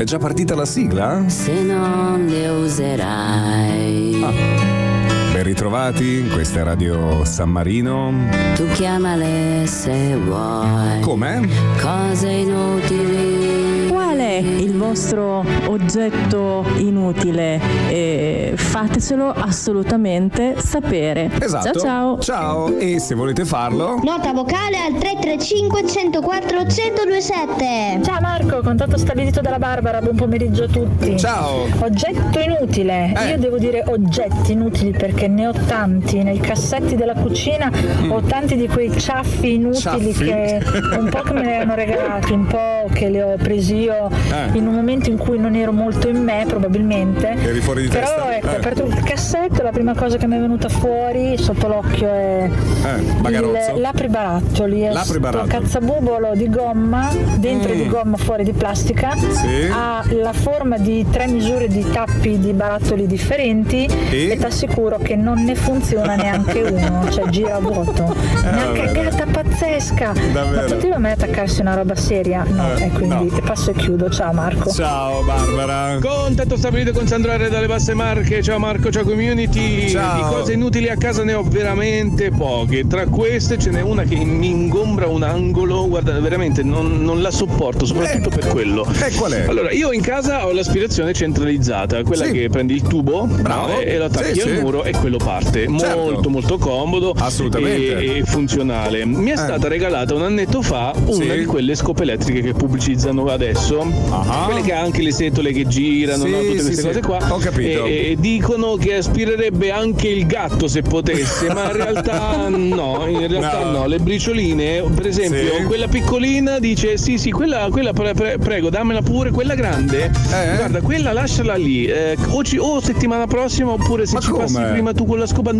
già partita la sigla? Se non le userai. Ben ritrovati, questa è Radio San Marino. Tu chiamale se vuoi. Come? Cose inutili. Qual è il vostro oggetto inutile? Fatecelo assolutamente sapere. Esatto. Ciao ciao. Ciao, e se volete farlo? Nota vocale al 335 104 1027. Ciao Marco, contatto stabilito dalla Barbara, buon pomeriggio a tutti. Ciao. Oggetto inutile, io devo dire oggetti inutili perché ne ho tanti, nei cassetti della cucina ho tanti di quei ciaffi inutili che un po' che me ne hanno regalati, un po' che li ho presi io in un momento in cui non ero molto in me probabilmente. Eri fuori di Però testa. ecco, ho aperto il cassetto, la prima cosa che mi è venuta fuori sotto l'occhio è Bagarozzo. l'apribarattoli, è L'apribarattoli. sto cazzabubolo di gomma, dentro di gomma, fuori di plastica, Sì. ha la forma di 3 misure di tappi di barattoli differenti e ti assicuro che non ne funziona neanche uno, cioè gira a vuoto. Una cagata pazzesca. Davvero. Ma poteva mai attaccarsi una roba seria? No, e quindi passo e chiudo. Ciao Marco. Ciao Barbara. Contatto stabilito con Sandro R dalle Basse Marche. Ciao Marco, ciao community. Ciao. Di cose inutili a casa ne ho veramente poche. Tra queste ce n'è una che mi ingombra un angolo. Guarda, veramente non la sopporto, soprattutto per quello. E qual è? Allora, io in casa ho l'aspirazione centralizzata, quella Sì. che prendi il tubo e lo attacchi al muro e quello parte. Certo. Molto comodo. Assolutamente. E funzionale. Mi è stata regalata un annetto fa una di quelle scope elettriche che pubblicizzano adesso. Quelle che ha anche le setole che girano, Sì, no? Tutte queste sì, cose qua. ho capito. E dicono che aspirerebbe anche il gatto se potesse, ma in realtà no, no. Le bricioline, per esempio, Sì. quella piccolina dice sì, quella prego, dammela pure, quella grande. Guarda, quella lasciala lì. O settimana prossima oppure se Ma ci passi come? prima tu con la scopa.